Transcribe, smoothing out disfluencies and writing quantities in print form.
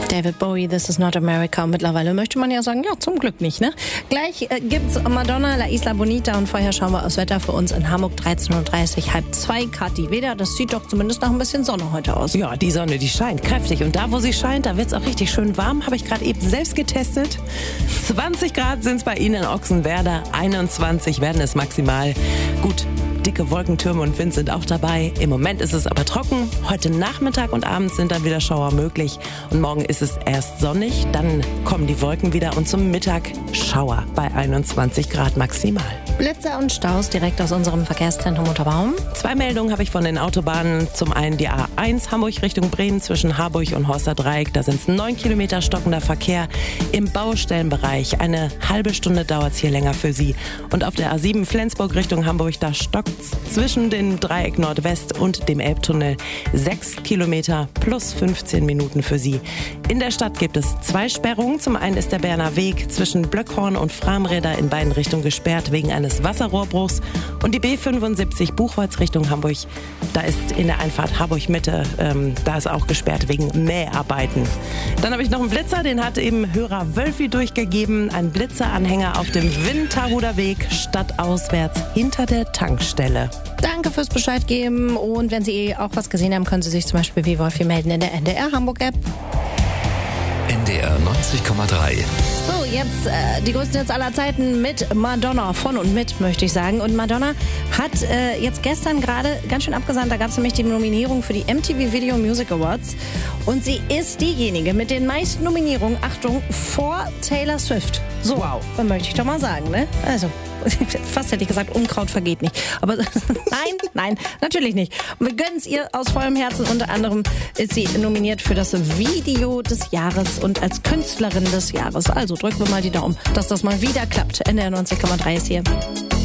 David Bowie, This is not America. Und mittlerweile möchte man ja sagen, ja, zum Glück nicht, ne? Gleich gibt's Madonna, La Isla Bonita und vorher schauen wir aufs Wetter für uns in Hamburg 13.30 Uhr, 1:30. Kathi Weder, das sieht doch zumindest nach ein bisschen Sonne heute aus. Ja, die Sonne, die scheint kräftig. Und da, wo sie scheint, da wird's auch richtig schön warm. Habe ich gerade eben selbst getestet. 20 Grad sind's bei Ihnen in Ochsenwerder, 21 werden es maximal. Gut. Dicke Wolkentürme und Wind sind auch dabei. Im Moment ist es aber trocken. Heute Nachmittag und Abend sind dann wieder Schauer möglich. Und morgen ist es erst sonnig, dann kommen die Wolken wieder und zum Mittag Schauer bei 21 Grad maximal. Blitze und Staus direkt aus unserem Verkehrszentrum Unterbaum. 2 Meldungen habe ich von den Autobahnen. Zum einen die A1 Hamburg Richtung Bremen zwischen Harburg und Horster Dreieck. Da sind es 9 Kilometer stockender Verkehr im Baustellenbereich. Eine halbe Stunde dauert es hier länger für Sie. Und auf der A7 Flensburg Richtung Hamburg, da stockt es zwischen dem Dreieck Nordwest und dem Elbtunnel 6 Kilometer plus 15 Minuten für Sie. In der Stadt gibt es 2 Sperrungen. Zum einen ist der Berner Weg zwischen Blöckhorn und Framräder in beiden Richtungen gesperrt wegen eines Wasserrohrbruchs. Und die B75 Buchholz Richtung Hamburg, da ist in der Einfahrt Harburg-Mitte, da ist auch gesperrt wegen Mäharbeiten. Dann habe ich noch einen Blitzer, den hat eben Hörer Wölfi durchgegeben. Ein Blitzeranhänger auf dem Winterhuder Weg, stadtauswärts hinter der Tankstelle. Danke fürs Bescheid geben. Und wenn Sie auch was gesehen haben, können Sie sich zum Beispiel wie Wolfi melden in der NDR Hamburg-App. NDR 90,3. So, jetzt die größten Hits aller Zeiten mit Madonna. Von und mit, möchte ich sagen. Und Madonna hat jetzt gestern gerade ganz schön abgesandt. Da gab es nämlich die Nominierung für die MTV Video Music Awards. Und sie ist diejenige mit den meisten Nominierungen, Achtung, vor Taylor Swift. So, wow. Dann möchte ich doch mal sagen, ne? Also, fast hätte ich gesagt, Unkraut vergeht nicht. Aber nein, natürlich nicht. Und wir gönnen es ihr aus vollem Herzen. Unter anderem ist sie nominiert für das Video des Jahres und als Künstlerin des Jahres. Also drücken wir mal die Daumen, dass das mal wieder klappt. NDR 90,3 ist hier.